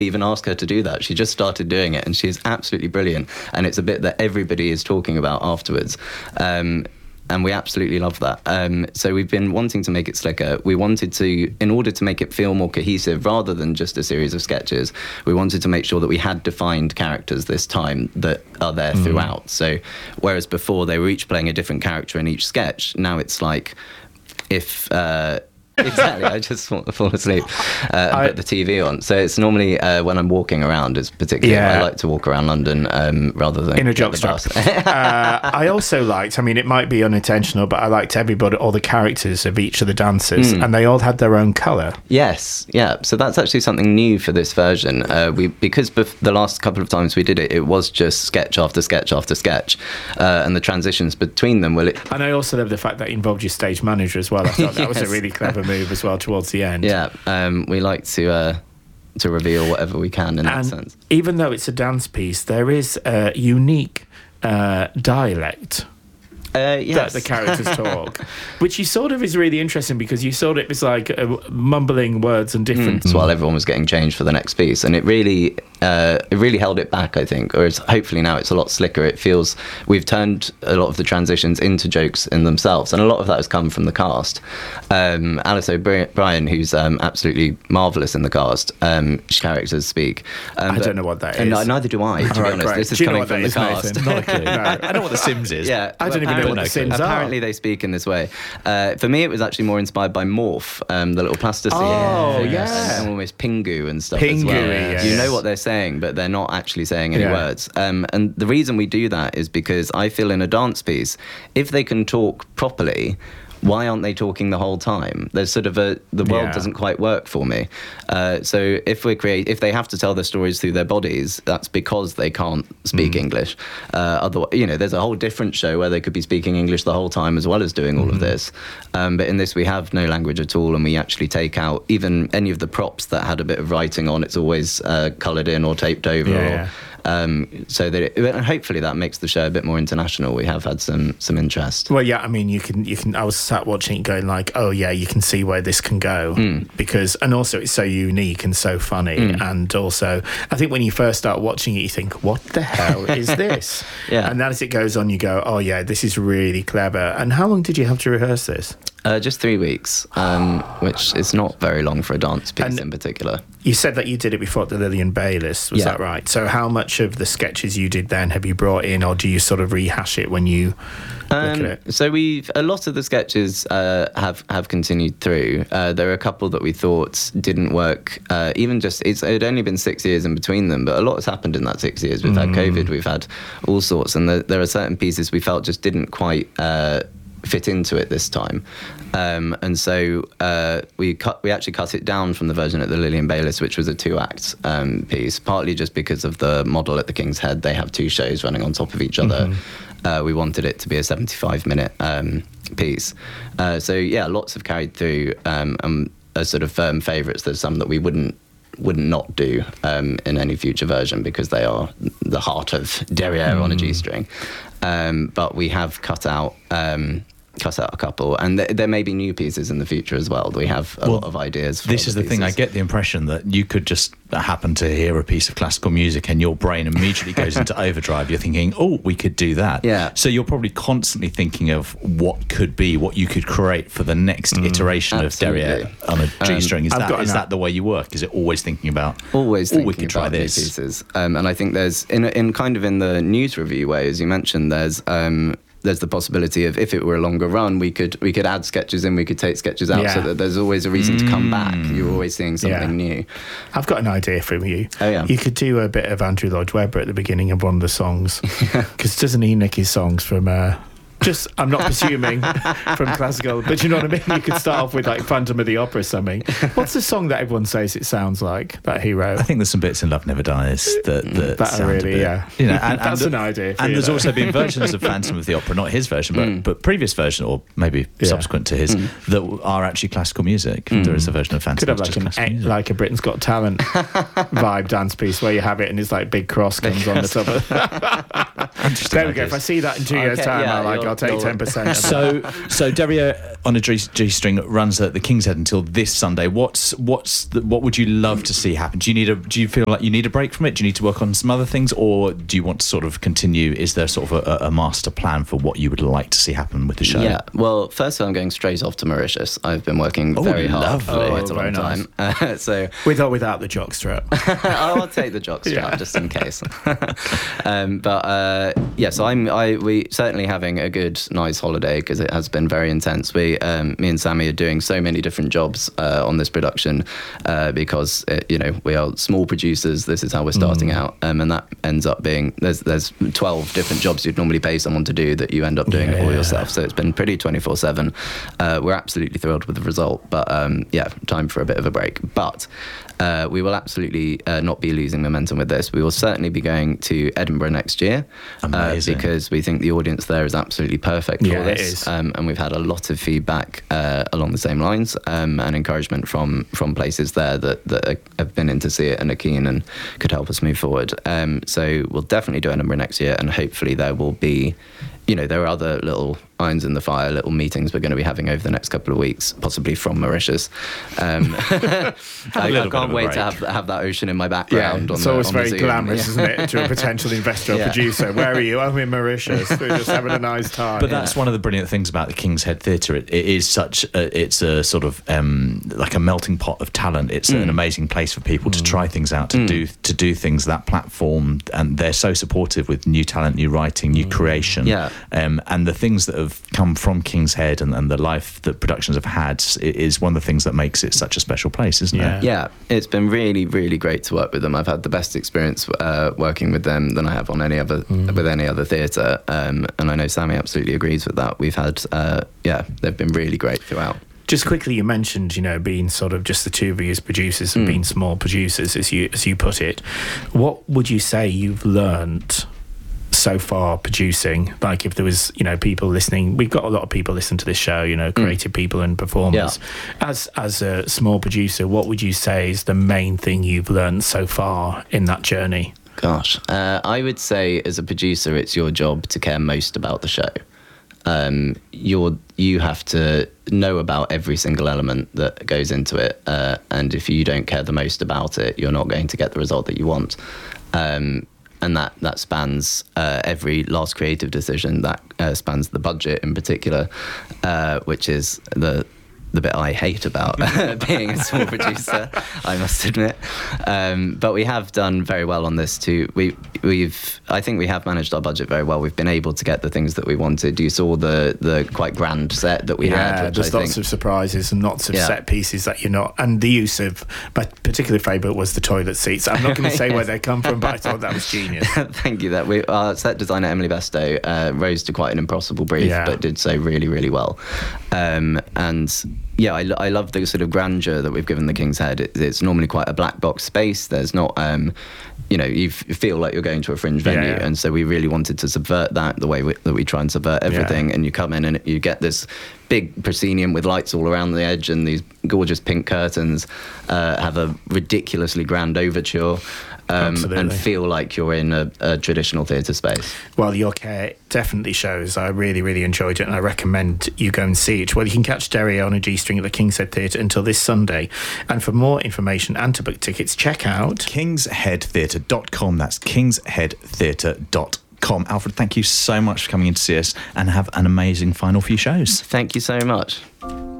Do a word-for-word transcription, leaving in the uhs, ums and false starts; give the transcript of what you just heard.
even ask her to do that. She just started doing it, and she's absolutely brilliant. And it's a bit that everybody is talking about afterwards. Um, And we absolutely love that. Um, so we've been wanting to make it slicker. We wanted to, in order to make it feel more cohesive, rather than just a series of sketches, we wanted to make sure that we had defined characters this time that are there mm. throughout. So whereas before they were each playing a different character in each sketch, now it's like if... Uh, exactly, I just fall, fall asleep uh, and I, put the T V on. So it's normally uh, when I'm walking around, is particularly yeah. I like to walk around London um, rather than in a jockstrap. uh, I also liked, I mean, it might be unintentional, but I liked everybody, all the characters of each of the dancers, mm. and they all had their own colour. Yes, yeah. So that's actually something new for this version. Uh, we because bef- the last couple of times we did it, it was just sketch after sketch after sketch, uh, and the transitions between them. Will it? And I also love the fact that it involved your stage manager as well. I thought that yes. was a really clever move as well towards the end. Yeah, um, we like to uh, to reveal whatever we can in and that sense. Even though it's a dance piece, there is a unique uh, dialect uh, yes. that the characters talk, which you sort of is really interesting because you sort of it's like uh, mumbling words and different. Mm. While everyone was getting changed for the next piece, and it really uh, it really held it back, I think. Or it's, hopefully now it's a lot slicker. It feels we've turned a lot of the transitions into jokes in themselves, and a lot of that has come from the cast. Um, Alice O'Brien, who's um, absolutely marvellous in the cast, um, characters speak. Um, I but, don't know what that and is. Neither do I, to be right, honest. great. This is do you coming know from the is, cast. Not a clue. No. I know what The Sims is. Yeah, I don't even know what The Sims are. Apparently they speak in this way. Uh, for me, it was actually more inspired by Morph, um, the little plasticine. Oh, thing, yeah. and almost Pingu and stuff Pingu, as well. yes. You know what they're saying, but they're not actually saying any yeah. words. Um, and the reason we do that is because I feel in a dance piece, if they can talk properly, why aren't they talking the whole time? There's sort of a the world yeah. doesn't quite work for me. Uh, so if we create, if they have to tell their stories through their bodies, that's because they can't speak mm. English. Uh, otherwise, you know, there's a whole different show where they could be speaking English the whole time as well as doing all mm. of this. Um, but in this, we have no language at all, and we actually take out even any of the props that had a bit of writing on. It's always uh, coloured in or taped over. Yeah. Or, Um, so that it, and hopefully that makes the show a bit more international. We have had some some interest. Well, yeah, I mean, you can you can. I was sat watching it, going like, oh yeah, you can see where this can go mm. because, and also it's so unique and so funny, mm. and also I think when you first start watching it, you think, what the hell is this? Yeah, and then as it goes on, you go, oh yeah, this is really clever. And how long did you have to rehearse this? Uh, just three weeks, um, which is not very long for a dance piece and in particular. You said that you did it before at the Lillian Bayliss, was yeah. that right? So how much of the sketches you did then have you brought in, or do you sort of rehash it when you um, look at it? So we've, a lot of the sketches uh, have, have continued through. Uh, there are a couple that we thought didn't work, uh, even just, it's, it had only been six years in between them, but a lot has happened in that six years. We've mm. had COVID, we've had all sorts, and the, there are certain pieces we felt just didn't quite... Uh, fit into it this time, um, and so uh, we cut. We actually cut it down from the version at the Lillian Bayliss, which was a two-act um, piece. Partly just because of the model at the King's Head, they have two shows running on top of each other. Mm-hmm. Uh, we wanted it to be a seventy-five minute um, piece. Uh, so yeah, lots have carried through, um, and as sort of firm favourites. There's some that we wouldn't wouldn't not do um, in any future version because they are the heart of derriere mm. on a G-string. Um, but we have cut out. Um, cut out a couple, and th- there may be new pieces in the future as well. We have a well, lot of ideas for this is the pieces. thing. I get the impression that you could just happen to hear a piece of classical music and your brain immediately goes into overdrive. You're thinking, oh, we could do that. Yeah. So you're probably constantly thinking of what could be, what you could create for the next mm, iteration absolutely. of derriere on a G-string. Is, um, that, is that the way you work? Is it always thinking about, always oh, thinking we could try about this? New pieces. Um, and I think there's, in, in kind of in the news review way, as you mentioned, there's... Um, there's the possibility of, if it were a longer run, we could we could add sketches in, we could take sketches out, yeah. so that there's always a reason mm. to come back. You're always seeing something yeah. new. I've got an idea from you. Oh, yeah. You could do a bit of Andrew Lloyd Webber at the beginning of one of the songs, because doesn't he nick his songs from... Uh, Just, I'm not presuming from classical, but you know what I mean? You could start off with like Phantom of the Opera or something. What's the song that everyone says it sounds like, that he wrote? I think there's some bits in Love Never Dies that, that, that sound really, a bit, yeah. You know, and, That's and an idea. And you, there's though. also been versions of Phantom of the Opera, not his version, but, mm. but previous version, or maybe yeah. subsequent to his, mm. that are actually classical music. Mm. There is a version of Phantom Could have like, like, an, music. like a Britain's Got Talent vibe dance piece where you have it and it's like big cross comes on the top of it. There we go. If I see that in two okay, years' time, yeah, I like, I'll take ten percent. So, so derriere on a G, G String runs at the King's Head until this Sunday. What's what's the, what would you love to see happen? Do you need a do you feel like you need a break from it? Do you need to work on some other things, or do you want to sort of continue? Is there sort of a, a master plan for what you would like to see happen with the show? Yeah. Well, firstly, I'm going straight off to Mauritius. I've been working oh, very hard for oh, quite a long nice. time. Uh, so with or without the jockstrap. I'll take the jockstrap Yeah. just in case. um, but uh, yeah, so I'm I we certainly having a good nice holiday because it has been very intense. We um, me and Sammy are doing so many different jobs uh, on this production uh, because it, you know we are small producers. This is how we're starting mm. out, um, and that ends up being there's there's twelve different jobs you'd normally pay someone to do that you end up doing yeah. it all yourself. So it's been pretty twenty-four seven. Uh, we're absolutely thrilled with the result, but um, yeah, time for a bit of a break. But uh, we will absolutely uh, not be losing momentum with this. We will certainly be going to Edinburgh next year uh, because we think the audience there is absolutely perfect yeah, for this. It is. Um, and we've had a lot of feedback uh, along the same lines um, and encouragement from from places there that, that have been in to see it and are keen and could help us move forward. Um, so we'll definitely do Edinburgh next year, and hopefully there will be, you know, there are other little irons in the fire, little meetings we're going to be having over the next couple of weeks, possibly from Mauritius. Um, I, I can't wait to have have that ocean in my background. Yeah, on it's the, always on very the Zoom. glamorous, Yeah. isn't it, to a potential investor or Yeah. producer? Where are you? I'm in Mauritius. We're just having a nice time. But that's one of the brilliant things about the King's Head Theatre. It, it is such a, it's a sort of um, like a melting pot of talent. It's mm. an amazing place for people mm. to try things out, to mm. do to do things. That platform, and they're so supportive with new talent, new writing, new mm. creation. Yeah. Um, and the things that have come from King's Head and, and the life that productions have had is one of the things that makes it such a special place, isn't yeah. it? Yeah, it's been really, really great to work with them. I've had the best experience uh, working with them than I have on any other mm. with any other theatre, um, and I know Sammy absolutely agrees with that. We've had, uh, yeah, they've been really great throughout. Just quickly, you mentioned, you know, being sort of just the two of you as producers and mm. being small producers, as you as you put it. What would you say you've learnt so far producing? Like, if there was, you know, people listening, we've got a lot of people listen to this show, you know, creative mm. people and performers. Yeah. As as a small producer, what would you say is the main thing you've learned so far in that journey? Gosh, uh, I would say as a producer, it's your job to care most about the show. Um, you're you have to know about every single element that goes into it, uh, and if you don't care the most about it, you're not going to get the result that you want. Um, and that that spans uh, every last creative decision. That uh, spans the budget in particular, uh, which is the the bit I hate about being a small producer, I must admit. Um, but we have done very well on this too. We, we've, I think we have managed our budget very well. We've been able to get the things that we wanted. You saw the the quite grand set that we yeah, had. Which there's I lots think, of surprises and lots of yeah. set pieces that you're not. And the use of, my particular favourite was the toilet seats. I'm not going to say yes. where they come from, but I thought that was genius. Thank you. That we, our set designer Emily Besto uh, rose to quite an impossible brief, yeah. but did so really, really well. Um, and yeah, I, I love the sort of grandeur that we've given the King's Head. It, it's normally quite a black box space. There's not, um, you know, you, f- you feel like you're going to a fringe venue. Yeah, yeah. And so we really wanted to subvert that, the way we, that we try and subvert everything. Yeah. And you come in and you get this big proscenium with lights all around the edge and these gorgeous pink curtains, uh, have a ridiculously grand overture. Um, and feel like you're in a, a traditional theatre space. Well, your care definitely shows. I really, really enjoyed it, and I recommend you go and see it. Well, you can catch Derry on a G String at the King's Head Theatre until this Sunday. And for more information and to book tickets, check out kings head theatre dot com. That's kings head theatre dot com. Alfred, thank you so much for coming in to see us, and have an amazing final few shows. Thank you so much.